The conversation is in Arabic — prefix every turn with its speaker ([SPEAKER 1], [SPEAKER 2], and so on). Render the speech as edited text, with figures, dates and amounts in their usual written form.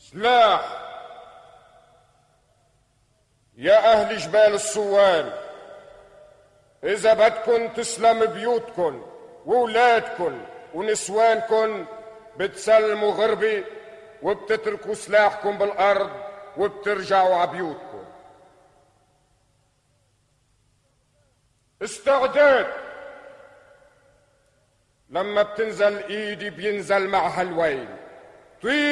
[SPEAKER 1] سلاح يا أهل جبال الصوان، إذا بدكن تسلم بيوتكن وولادكن ونسوانكن بتسلموا غربي وبتتركوا سلاحكم بالأرض وبترجعوا عبيوتكم. استعداد، لما بتنزل ايدي بينزل معها الويل.